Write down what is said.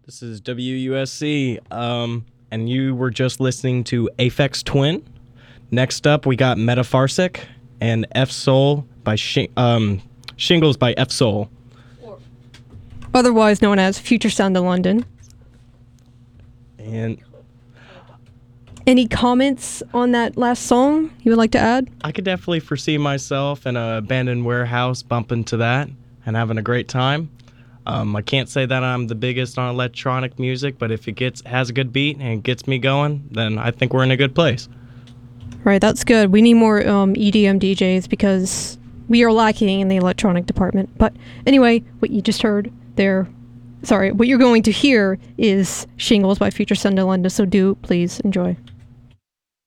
This is WUSC, and you were just listening to Aphex Twin. Next up, we got Metapharsic and F Soul by Shingles by F Soul. Otherwise known as Future Sound of London. And any comments on that last song you would like to add? I could definitely foresee myself in an abandoned warehouse bumping to that and having a great time. I can't say that I'm the biggest on electronic music, but if it has a good beat and gets me going, then I think we're in a good place. Right, that's good. We need more EDM DJs because we are lacking in the electronic department. But anyway, what you just heard there, what you're going to hear is Shingles by Future Sound of London, so do please enjoy.